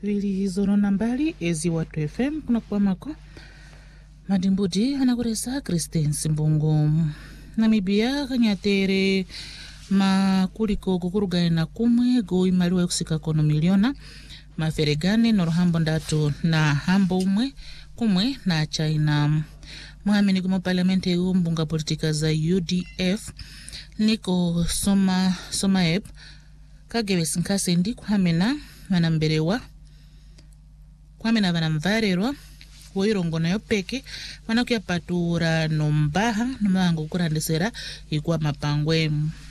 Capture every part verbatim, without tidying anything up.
vili zorona mbali ezi watu F M kuna kwa mako madimbuji anakuresa Christine Simbungu Namibia kanyatere makuliko kukurugaina kumwe go imaliwe kusika kono miliona maferegane norohambo ndatu na hambo umwe kumwe na China muhamini kumo parlamente umbunga politika za U D F niko soma soma ep kagewe sinkase ndi kuhamena manamberewa kuhamena vanamvarerwa woirongo nayo peke wanakuya patura nombaha nomango kurandesera ikuwa mapangwe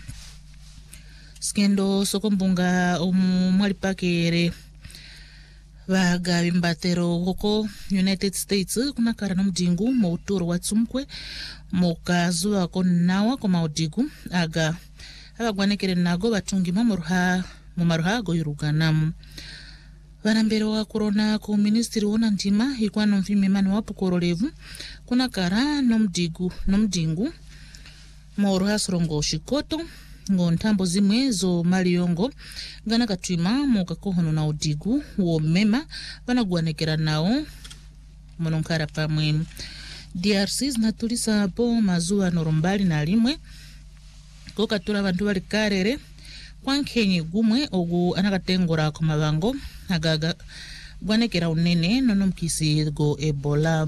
skendo sokombunga umwali pakere vaga bimbatero koko United States kuna karano mjingu mauturo watsumkwe mokazu wako nawa kwa maudigu aga abagwanekere nago batungi mamuruha mumaruha go yurugana vanambere wa corona ku ministry wona ndima ikwano mfimi mani wapu korolevu kuna kara nomdigu nomdingu moruha sorongo shikoto ngo ntambo zimwe zo maliyongo ngana katwima mukakohono na udigu wo mema vanagwanekera nao mononkara pamwe D R C zinatulisa po mazuwa norombali na limwe kokatura bantu bali karere kwankenye gumwe ogu anakatengora kwa mabango agaga gwanekera unene nono mkisi go Ebola.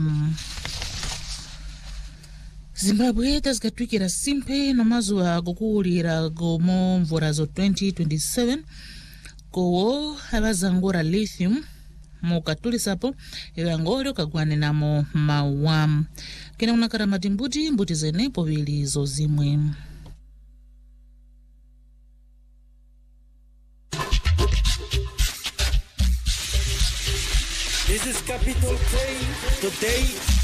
Zimbabwe tazikatwikira simpe no mazuwa gokuulira go mo mvura zo twenty twenty-seven kowo abazangora lithium mukatulisapo evangolyo kagwane namo mawam kena unakara matimbuti mbuti zene povili zo zimwe. This is Capital K today.